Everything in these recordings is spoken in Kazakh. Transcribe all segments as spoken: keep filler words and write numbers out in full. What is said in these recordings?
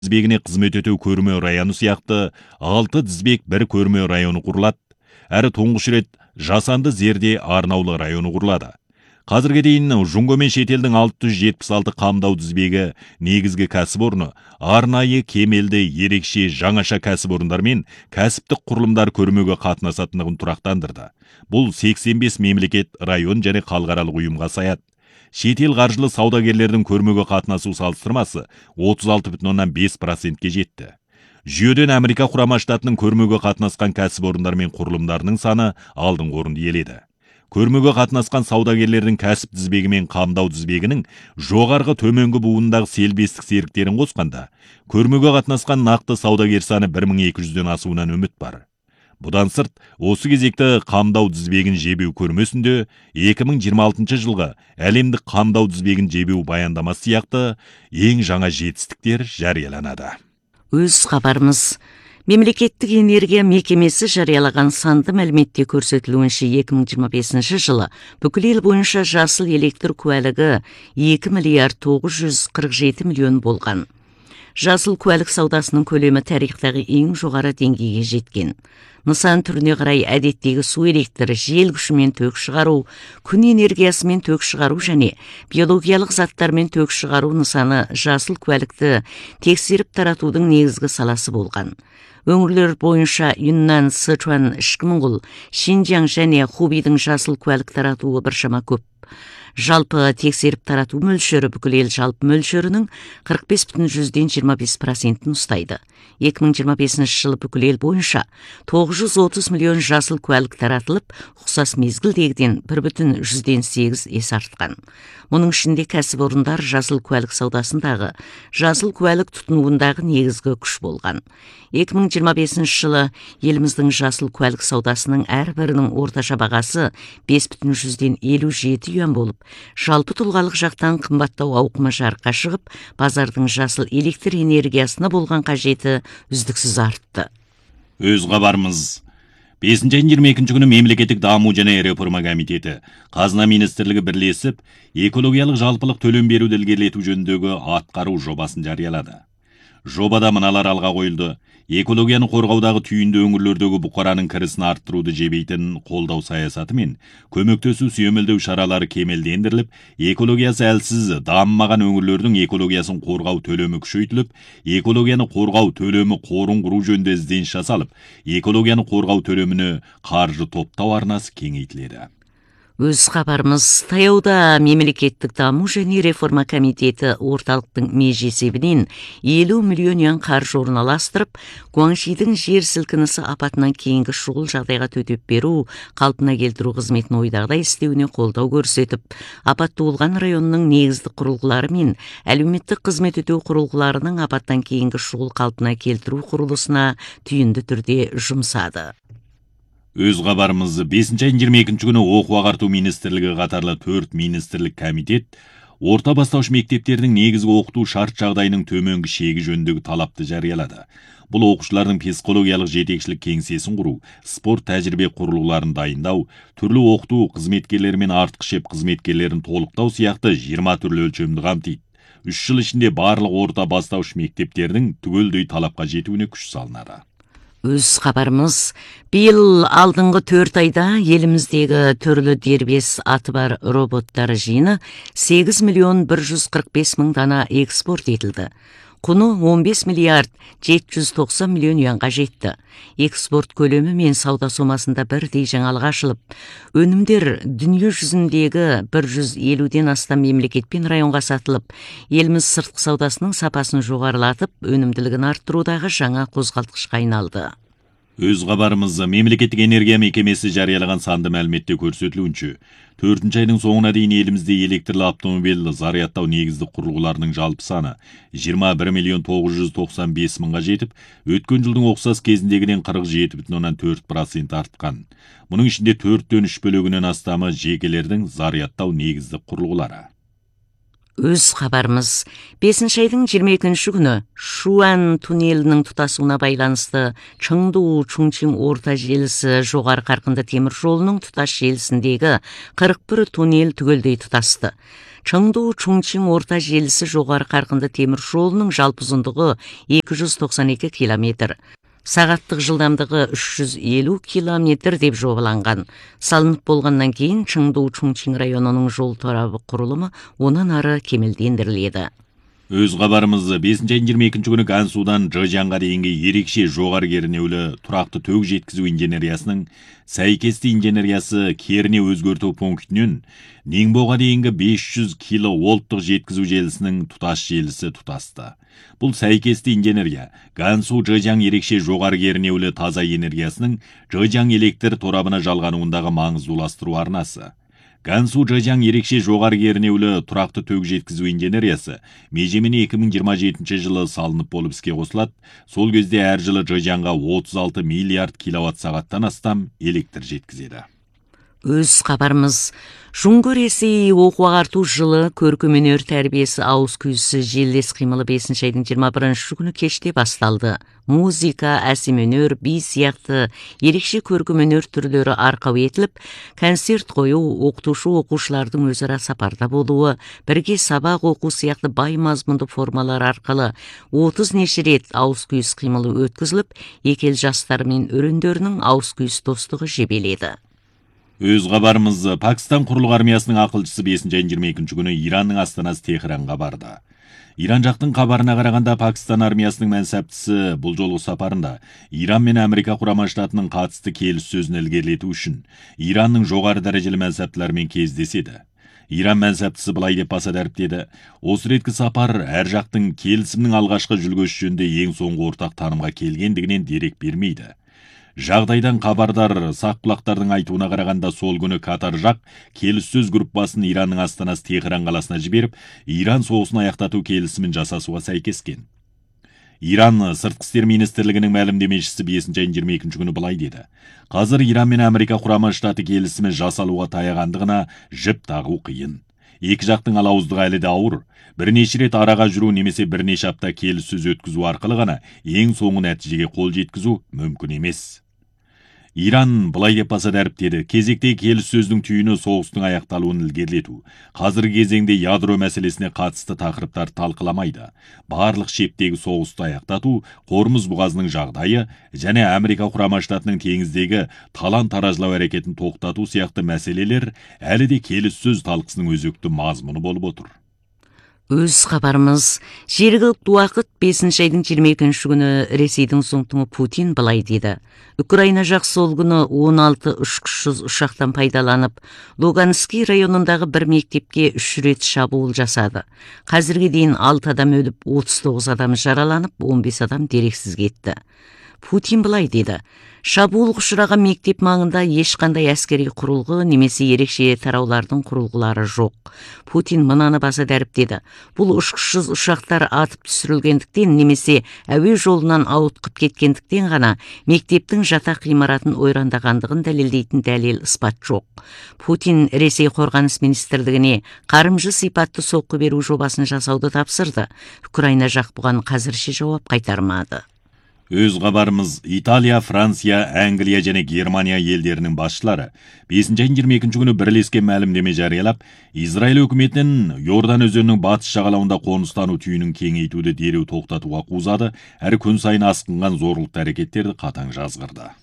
тізбегіне қызмет ету көрме районы сияқты алты тізбек бір көрме районы құрылады. Әрі тұңғыш рет жасанды зерде арнаулы районы құрылады. Қазірге дейін Жұңго мен шетелдің алты жүз жетпіс алты қамдау тізбегі негізгі кәсіпорны арнайы кемелді ерекше жаңаша кәсіпорындар мен кәсіптік құрылымдар көрмеге қатынасатындығын тұрақтандырды. Бұл сексен бес мемлекет, район және халықаралық ұйымға саяды. Шетел қаржылы саудагерлердің көрмеге қатынасу салыстырмасы отыз алты бүтін оннан бес процентке жетті. Жүйеден Америка құрама штатының көрмеге қатынасқан кәсіпорындар мен құрылымдарының саны алдыңғы орынды иеледі. Көрмеге қатынасқан саудагерлердің кәсіп тізбегі мен қамдау тізбегінің жоғарғы төменгі буындағы селбестік серіктерін қосқанда, көрмеге қатынасқан нақты саудагер саны бір мың екі жүзден асуынан үміт бар. Бұдан сырт, осы кезекті қамдау тізбегін жебеу көрмесінде екі мың жиырма алтыншы жылғы әлемдік қамдау тізбегін жебеу баяндамасы сияқты ең жаңа жетістіктер жарияланады. Өз хабарымыз. Мемлекеттік энергия мекемесі жариялаған санды мәліметте көрсетілуінше екі мың жиырма бесінші жылы бүкіл ел бойынша жасыл электр куәлігі екі миллиард тоғыз жүз қырық жеті миллион болған. Жасыл куәлік саудасының көлемі тарихтағы ең жоғары деңгейге жеткен. Нысан түріне қарай әдеттегі су электр, жел күшімен тök шығару, күн энергиясымен тök шығару және биологиялық заттармен тök шығару нысаны жасыл куәлікті тексеріп таратудың негізгі саласы болған. Өңірлер бойынша Юннан, Сычуан, Ішкі Моңғол, Шинжаң және Хубейдің жасыл куәлік таратуы біршама көп. Жалпы тексеріп тарату мөлшері бүкіл ел жалпы мөлшерінің қырық бес бүтін жүзден жиырма бес процентін ұстайды. екі мың жиырма бесінші жылы бүкіл ел бойынша тоғыз жүз отыз миллион жасыл куәлік таратылып, ұқсас мезгілдегіден бір бүтін жүзден сегіз есе артқан. Мұның ішінде кәсіпорындар жасыл куәлік саудасындағы, жасыл куәлік тұтынуындағы негізгі күш болған. екі мың жиырма бесінші жылы еліміздің жасыл куәлік саудасының әрбірінің орташа бағасы бес бүтін жүзден елу жеті юан болып, жалпы тұлғалық жақтан қымбаттау ауқымы жарыққа шығып, базардың жасыл электр энергиясына болған қажеті үздіксіз артты. Өз хабарымыз. бесінші айдың жиырма екінші күні мемлекеттік даму және реформа комитеті Қазына министрлігі бірлесіп, экологиялық жалпылық төлем беруді ілгерілету жөніндегі атқару жобасын жариялады. Жобада мыналар алға қойылды. Экологияны қорғаудағы түйінді өңірлердегі бұқараның кірісін арттыруды жебейтін қолдау саясаты мен көмектесу сүйемелдеу шаралары кемелдендіріліп, экологиясы әлсіз дамымаған өңірлердің экологиясын қорғау төлемі күшейтіліп, экологияны қорғау төлемі қорын құру жөнінде ізденіс жасалып, экологияны қорғау төлеміне қаржы топтау арнасы кеңейтіледі. Өз хабарымыз. Таяуда мемлекеттік даму және реформа комитеті орталықтың межесебінен елу миллион юан қаржы орналастырып, Гуаңшидің жер сілкінісі апатынан кейінгі шұғыл жағдайға төтеп беру, қалпына келтіру қызметін ойдағыдай істеуіне қолдау көрсетіп, апатты болған районның негізді құрылғылары мен әлеуметтік қызмет өтеу құрылғыларының апаттан кейінгі шұғыл қалпына келтіру құрылысына түйінді түрде жұмсады. Өз хабарымыз. бесінші айдың жиырма екінші күні оқу ағарту министрлігі қатарлы төрт министрлік комитет орта бастауыш мектептердің негізгі оқыту шарт жағдайының төменгі шегі жөніндегі талапты жариялады. Бұл оқушылардың психологиялық жетекшілік кеңсесін құру, спорт тәжірибе құрылғыларын дайындау, түрлі оқыту қызметкерлері мен артық шеп қызметкерлерін толықтау сияқты жиырма түрлі өлшемді қамтиды. үш жыл ішінде барлық орта бастауыш мектептердің түгелдей талапқа жетуіне күш салынады. Өз хабарымыз. Биыл алдыңғы төрт айда еліміздегі түрлі дербес аты бар роботтар жиыны сегіз миллион бір жүз қырық бес мың дана экспорт етілді. Құны он бес миллиард жеті жүз тоқсан миллион юанға жетті. Экспорт көлемі мен сауда сомасында бірдей жаңалық ашылып, өнімдер дүние жүзіндегі бір жүз елуден астам мемлекет пен районға сатылып, еліміз сыртқы саудасының сапасын жоғарылатып, өнімділігін арттырудағы жаңа қозғалтқышқа айналды. Өз хабарымыз. Мемлекеттік энергия мекемесі жариялаған санды мәліметте көрсетілуінше, төртінші айдың соңына дейін елімізде электрлі автомобиль зарядтау негізді құрылғыларының жалпы саны жиырма бір миллион тоғыз жүз тоқсан бес мыңға жетіп, өткен жылдың оқсас кезіндегіден қырық жеті бүтін оннан төрт процент артқан. Мұның ішінде төрттен үш бөлігінен астамы жекелердің зарядтау негізді құрылғылары. Өз хабарымыз. бесінші айдың жиырма екінші күні Шуан туннелінің тұтасуына байланысты Чыңду Чунчин орта желісі жоғары қарқынды темір жолының тұтас желісіндегі қырық бір туннел түгелдей тұтасты. Чыңду Чунчин орта желісі жоғары қарқынды темір жолының жалпы ұзындығы екі жүз тоқсан екі километр. Сағаттық жылдамдығы үш жүз елу километр деп жобаланған. Салынып болғаннан кейін Чыңду Чунчин районының жол торабы құрылымы онан ары кемелдендіріледі. Өз хабарымыз бесінші айдың жиырма екінші күні Гансудан Жыжаңға дейінгі ерекше жоғары кернеулі тұрақты төг жеткізу инженериясының сәйкесті инженериясы керне өзгерту пунктінен Ниңбоға дейінгі бес жүз киловольттық жеткізу желісінің тұтас желісі тұтасты. Бұл сәйкесті инженерия Гансу Жыжаң ерекше жоғары кернеулі таза энергиясының Жыжаң электр торабына жалғануындағы маңызды уластыру арнасы. Гансу Жыжаң ерекше жоғары кернеулі тұрақты төг жеткізу инженериясы межемене екі мың жиырма жетінші жылы салынып болып іске қосылады. Сол кезде әр жылы Жыжаңға отыз алты миллиард киловатт сағаттан астам электр жеткізеді. Өз хабарымыз Жұңғы Ресей оқу ағарту жылы көркемөнер тәрбиесі ауыз күйісі желдес қимылы бесінші айдың жиырма бірінші күні кеште басталды. Музыка, әсемөнер, би сияқты ерекше көркемөнер түрлері арқау етіліп, концерт қою, оқытушы оқушылардың өзара сапарда болуы, бірге сабақ оқу сияқты бай мазмұнды формалар арқылы отыз неше рет ауыз күйіс қимылы өткізіліп, екі ел жастары мен өрендерінің ауыз күйіс достығы жебеледі. Өз хабарымыз Пакистан құрлық армиясының ақылшысы бесінші айдың жиырма екінші күні Иранның астанасы Техранға барды. Иран жақтың хабарына қарағанда Пакистан армиясының мәнсаптысы бұл жолғы сапарында Иран мен Америка құрама штатының қатысты келіссөзін ілгерілету үшін Иранның жоғары дәрежелі мәнсаптыларымен кездеседі. Иран мәнсаптысы былай деп баса дәріптеді: осы реткі сапар әр жақтың келісімнің алғашқы жүлгесі жөнінде ең соңғы ортақ танымға келгендігінен дерек бермейді. Жағдайдан хабардар саққұлақтардың айтуына қарағанда сол күні Катар жақ келіссөз группасын Иранның астанасы Техран қаласына жіберіп, Иран соғысын аяқтату келісімін жасасуға сәйкескен. Иран сыртқы істер министрлігінің мәлімдемешісі бесінші айдың жиырма екінші күні былай деді: қазір Иран мен Америка құрама штаты келісімі жасалуға таяғандығына жіп тағу қиын. Екі жақтың алауыздығы әлі де ауыр. Бірнеше рет араға жүру немесе бірнеше апта келіссөз өткізу арқылы ғана ең соңғы нәтижеге қол жеткізу мүмкін емес. Иран былай деп баса дәріптеді: кезекте келіссөздің түйіні соғыстың аяқталуын ілгерілету. Қазіргі кезеңде ядро мәселесіне қатысты тақырыптар талқыламайды. Барлық шептегі соғысты аяқтату, Қормұз бұғазының жағдайы және Америка құрама штатының теңіздегі талан-таражлау әрекетін тоқтату сияқты мәселелер әлі де келіссөз талқысының өзекті мазмұны болып отыр. Өз хабарымыз жергілікті уақыт бесінші айдың жиырма екінші күні Ресейдің Зұңтымы Путин былай дейді: Украина жақ сол күні он алты ұшқышсыз ұшақтан пайдаланып, Луганский районындағы бір мектепке үш рет шабуыл жасады. Қазірге дейін алты адам өліп, отыз тоғыз адам жараланып, он бес адам дерексіз кетті. Путин былай деді: шабуыл ұшыраған мектеп маңында ешқандай әскери құрылғы немесе ерекше тараулардың құрылғылары жоқ. Путин мынаны баса дәріптеді: бұл ұшқышсыз ұшақтар атып түсірілгендіктен немесе әуе жолынан ауытқып кеткендіктен ғана мектептің жатақ ғимаратын ойрандағандығын дәлелдейтін дәлел испат жоқ. Путин Ресей қорғаныс министрлігіне қарымжы сипатты соққы беру жобасын жасауды тапсырды. Украина жақ бұған қазірше жауап қайтармады. Өз хабарымыз Италия, Франция, Англия және Германия елдерінің басшылары бесінші айдың жиырма екінші күні бірлескен мәлімдеме жариялап, Израиль үкіметінің Йордан өзенінің батыс жағалауында қоныстану түйінін кеңейтуді дереу тоқтатуға қуызады, әрі күн сайын асқынған зорлықты әрекеттерді қатаң жазғырды.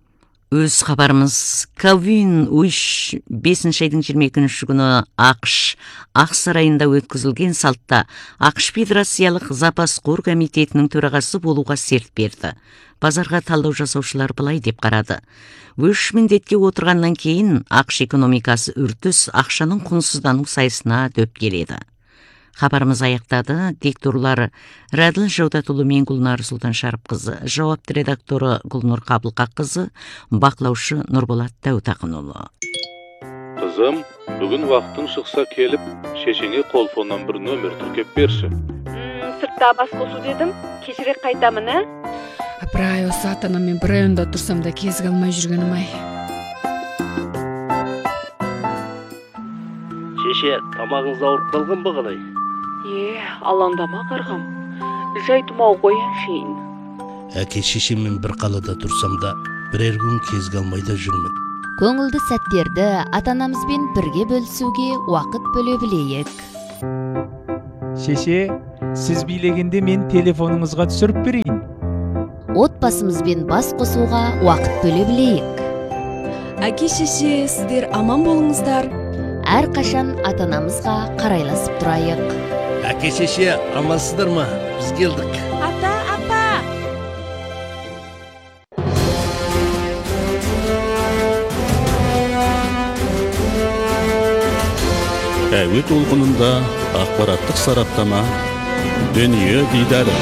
Өз хабарымыз Кавин Уиш бесінші айдың жиырма екінші күні ақш Ақ сарайында өткізілген салтта ақш Федерациялық запас қор комитетінің төрағасы болуға серт берді. Базарға талдау жасаушылар былай деп қарады: Уиш міндетке отырғаннан кейін ақш экономикасы үрдіс ақшаның құнсыздану сайысына дөп келеді. Хабарымыз аяқтады. Дикторлар Радыл Жаудатұлы мен Гүлнар Сұлтан Шарыпқызы, жауапты редакторы Гүлнұр Қабылқақызы, бақылаушы Нұрболат Дәутақынұлы. Қызым, бүгін уақытың шықса келіп, шешеңе қолфоннан бір нөмір тіркеп берші. Сыртта бас қосу дедім, кешірек қайтамын, ә? Апырай, осы ата-анаммен бір районда тұрсам да кезіге алмай жүргенім ай. Шеше, тамағыңыз ауырып қалған ба қалай? Е, алаңдама қарғам. Жай тұмау қоян шейін. Әке шешеммен бір қалада тұрсам да, бірер күн кезіге алмайда жүрмін. көңілді сәттерді ата-анамызбен бірге бөлісуге уақыт бөле білейік. Шеше, сіз билегенде мен телефоныңызға түсіріп берейін. Отбасымызбен бас қосуға уақыт бөле білейік. Әке шеше, сіздер аман болыңыздар. Әр қашан ата-анамызға қарайласып тұрайық. Әке шеше, амансыздар ма? Біз келдік. Ата, апа! Әуе толқынында ақпараттық сараптама, дүние дидары.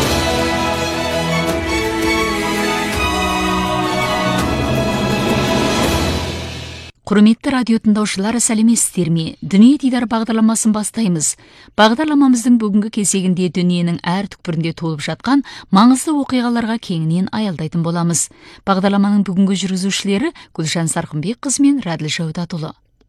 Құрметті радио тыңдаушылар, сәлеметсіздер ме? Дүние дидар бағдарламасын бастаймыз. Бағдарламамыздың бүгінгі кезегінде дүниенің әр түкпірінде толып жатқан маңызды оқиғаларға кеңінен аялдайтын боламыз. Бағдарламаның бүгінгі жүргізушілері Гүлжан Сарқынбекқызы мен Раділ Жаудатұлы.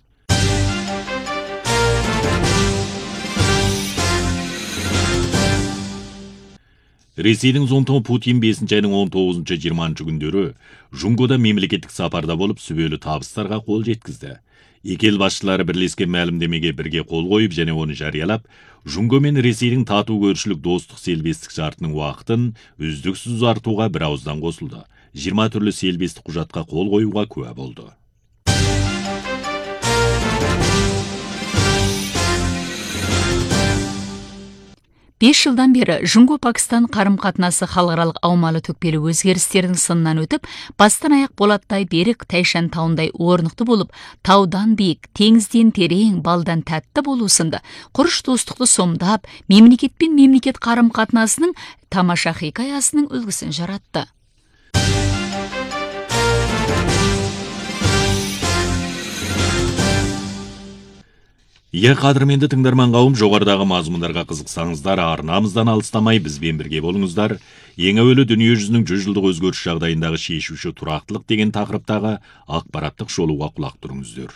Ресейдің зонтығы Путин бесінші айының он тоғызыншы жиырмасыншы күндері Жунгода мемлекеттік сапарда болып сүбелі табыстарға қол жеткізді. Екі ел басшылары бірлескен мәлімдемеге бірге қол қойып және оны жариялап, Жунго мен Ресейдің тату көршілік достық селбестік шартының уақытын үздіксіз ұзартуға бір ауыздан қосылды. жиырма түрлі селбестік құжатқа қол қоюға куә болды. Бес жылдан бері Жунго-Пакистан қарым-қатынасы халықаралық аумалы төкпелі өзгерістердің сынынан өтіп, бастан аяқ болаттай берік Тайшан тауындай орнықты болып, таудан биік, теңізден терең, балдан тәтті болу сынды құрыш достықты сомдап, мемлекет пен мемлекет қарым-қатынасының тамаша хикаясының үлгісін жаратты. Е қадірменді тыңдарман қауым, жоғарыдағы мазмұндарға қызықсаңыздар, арнамыздан алыстамай бізбен бірге болыңыздар. Ең әуелі дүние жүзінің жүз жылдық өзгеріс жағдайындағы шешуші тұрақтылық деген тақырыптағы ақпараттық шолуға құлақ тұрыңыздар.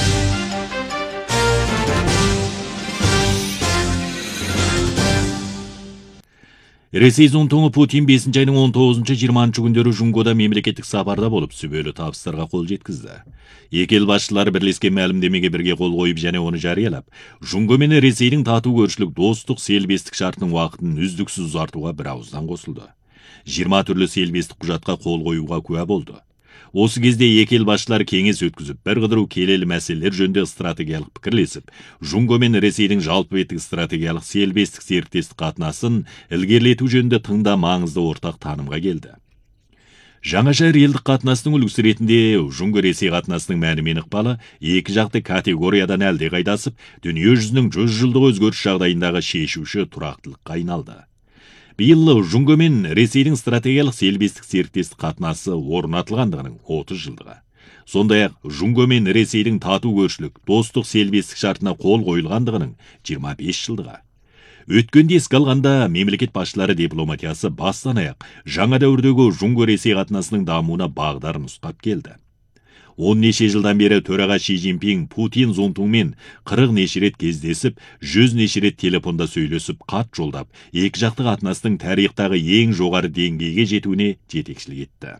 Ресей зонтығы Путин бесінші айының он тоғызыншы жиырмасыншы күндері Жунгода мемлекеттік сапарда болып сүбелі табыстарға қол жеткізді. Екі ел басшылары бірлескен мәлімдемеге бірге қол қойып және оны жариялап, Жунго мен Ресейдің тату көршілік достық селбестік шартының уақытын үздіксіз ұзартуға бір ауыздан қосылды. жиырма түрлі селбестік құжатқа қол қоюға куә болды. Осы кезде екі ел басшылары кеңес өткізіп, бір қыдыру келелі мәселелер жөнінде стратегиялық пікірлесіп, Жунго мен Ресейдің жалпы беттік стратегиялық селбестік серіктестік қатынасын ілгерілету жөнінде тыңда маңызды ортақ танымға келді. Жаңаша елдік қатынастың үлгісі ретінде Жунго-Ресей қатынасының мәні мен ықпалы екі жақты категориядан әлде қайдасып, дүние жүзінің жүз жылдық өзгеріс жағдайындағы шешуші тұрақтылыққа айналды. Биыл Жунго мен Ресейдің стратегиялық селбестік серіктестік қатынасы орнатылғандығының отыз жылдығы. Сондай-ақ Жунго мен Ресейдің тату көршілік достық селбестік шартына қол қойылғандығының жиырма бес жылдығы. Өткенде еске алғанда мемлекет басшылары дипломатиясы бастан аяқ жаңа дәуірдегі Жунго-Ресей қатынасының дамуына бағдарын ұстап келді. Он неше жылдан бері төраға Ши Цзиньпин Путин зонтумен қырық неше рет кездесіп, жүз неше рет телефонда сөйлесіп, хат жолдап, екі жақты қатынастың тарихтағы ең жоғары деңгейге жетуіне жетекшілік етті.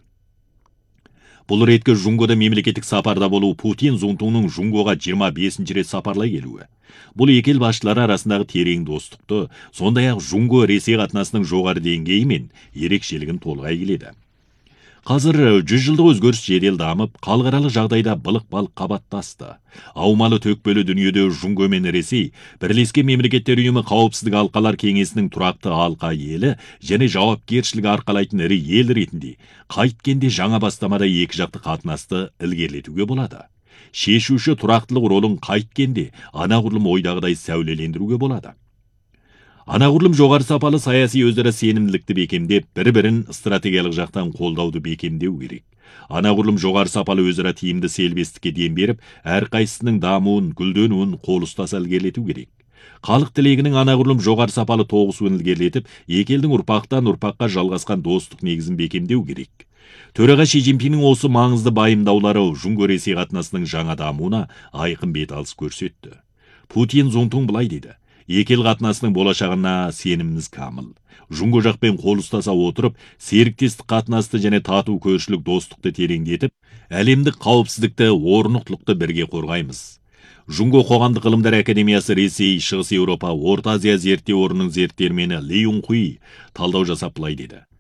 Бұл ретке Жунгода мемлекеттік сапарда болу Путин зонтуның Жунгоға жиырма бесінші рет сапарлай келуі. Бұл екі ел басшылары арасындағы терең достықты, сондай-ақ Жунго-Ресей қатынасының жоғары деңгейі мен ерекшелігін толғай келеді. Қазір жүз жылдық өзгеріс жедел дамып, халықаралық жағдайда былық-балық қабаттасты. Аумалы төкпелі дүниеде Жунго мен Ресей бірлескен мемлекеттер ұйымы қауіпсіздік алқалар кеңесінің тұрақты алқа елі және жауапкершілігі арқалайтын ірі ел ретінде қайткенде жаңа бастамада екі жақты қатынасты ілгерілетуге болады. Шешуші тұрақтылық ролын қайткенде анағұрлым ойдағыдай сәулелендіруге болады. Анағұрлым жоғары сапалы саяси өзара сенімділікті бекемдеп, бір-бірін стратегиялық жақтан қолдауды бекемдеу керек. Анағұрлым жоғары сапалы өзара тиімді селбестікке дем беріп, әрқайсысының дамуын, гүлденуін қол ұстаса ілгерілету керек. Халық тілегінің анағұрлым жоғары сапалы тоғысуын ілгерілетіп, екі елдің ұрпақтан ұрпаққа жалғасқан достық негізін бекемдеу керек. Төраға Ши Цзиньпиннің осы маңызды байымдаулары Жунго-Ресей қатынасының жаңа дамуына айқын бет алыс көрсетті. Путин зонтун былай деді: екі ел қатынасының болашағына сеніміміз камыл. Жунго жақпен қол ұстаса отырып, серіктестік қатынасты және тату көршілік достықты тереңдетіп, әлемдік қауіпсіздікті, орнықтылықты бірге қорғаймыз. Жунго қоғамдық ғылымдар академиясы Ресей, Шығыс Еуропа, Орта Азия зерттеу орнының зерттелмені Ли Юнхуи талдау жасап былай деді.